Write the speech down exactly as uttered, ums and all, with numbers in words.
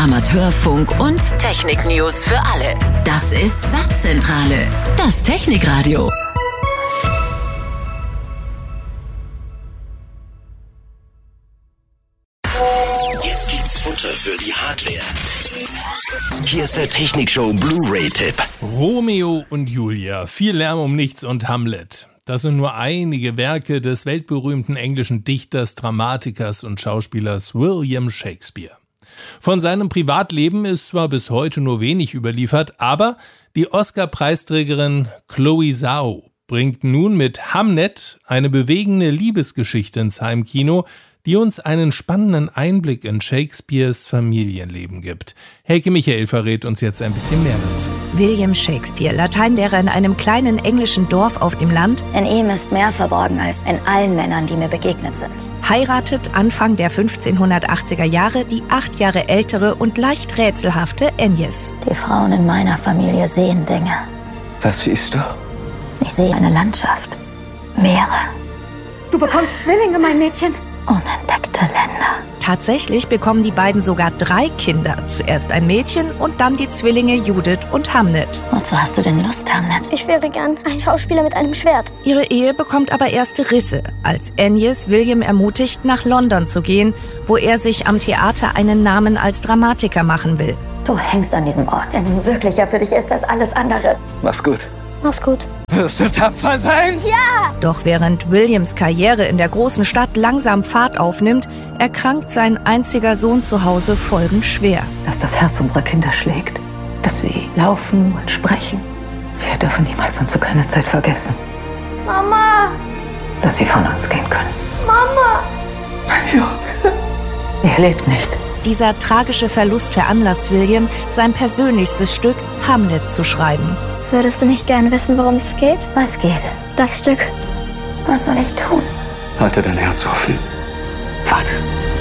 Amateurfunk und Technik-News für alle. Das ist Satzzentrale, das Technikradio. Jetzt gibt's Futter für die Hardware. Hier ist der Technikshow Blu-ray-Tipp. Romeo und Julia, viel Lärm um nichts und Hamlet. Das sind nur einige Werke des weltberühmten englischen Dichters, Dramatikers und Schauspielers William Shakespeare. Von seinem Privatleben ist zwar bis heute nur wenig überliefert, aber die Oscar-Preisträgerin Chloe Zhao bringt nun mit Hamnet eine bewegende Liebesgeschichte ins Heimkino, die uns einen spannenden Einblick in Shakespeares Familienleben gibt. Helke Michael verrät uns jetzt ein bisschen mehr dazu. William Shakespeare, Lateinlehrer in einem kleinen englischen Dorf auf dem Land. In ihm ist mehr verborgen als in allen Männern, die mir begegnet sind. Heiratet Anfang der fünfzehnhundertachtziger Jahre die acht Jahre ältere und leicht rätselhafte Agnes. Die Frauen in meiner Familie sehen Dinge. Was siehst du? Ich sehe eine Landschaft. Meere. Du bekommst Zwillinge, mein Mädchen. Unentdeckte Länder. Tatsächlich bekommen die beiden sogar drei Kinder. Zuerst ein Mädchen und dann die Zwillinge Judith und Hamnet. Wozu hast du denn Lust, Hamnet? Ich wäre gern ein Schauspieler mit einem Schwert. Ihre Ehe bekommt aber erste Risse, als Agnes William ermutigt, nach London zu gehen, wo er sich am Theater einen Namen als Dramatiker machen will. Du hängst an diesem Ort, der nun wirklicher für dich ist als alles andere. Mach's gut. Mach's gut. Wirst du tapfer sein? Ja! Doch während Williams Karriere in der großen Stadt langsam Fahrt aufnimmt, erkrankt sein einziger Sohn zu Hause folgenschwer. Dass das Herz unserer Kinder schlägt, dass sie laufen und sprechen. Wir dürfen niemals und zu keiner Zeit vergessen, Mama! dass sie von uns gehen können. Mama! Er lebt nicht. Dieser tragische Verlust veranlasst William, sein persönlichstes Stück Hamlet zu schreiben. Würdest du nicht gern wissen, worum es geht? Was geht? Das Stück. Was soll ich tun? Halte dein Herz offen. Warte.